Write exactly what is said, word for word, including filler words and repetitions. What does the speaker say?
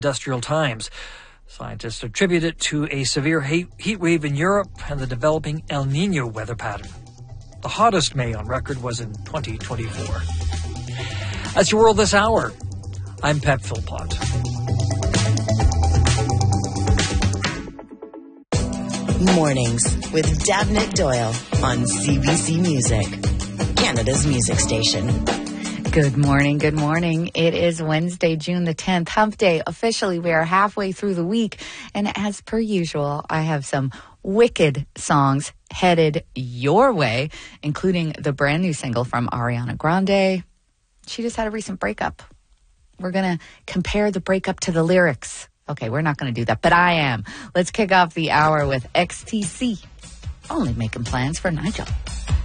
industrial times. Scientists attribute it to a severe heat wave in Europe and the developing El Niño weather pattern. The hottest May on record was in twenty twenty-four. That's your world this hour. I'm Pep Philpott. Mornings with Dabnett Doyle on C B C Music, Canada's music station. Good morning, good morning. It is Wednesday, June the tenth, Hump Day. Officially, we are halfway through the week. And as per usual, I have some wicked songs headed your way, including the brand new single from Ariana Grande. She just had a recent breakup. We're going to compare the breakup to the lyrics. Okay, we're not going to do that, but I am. Let's kick off the hour with X T C. Only making plans for Nigel.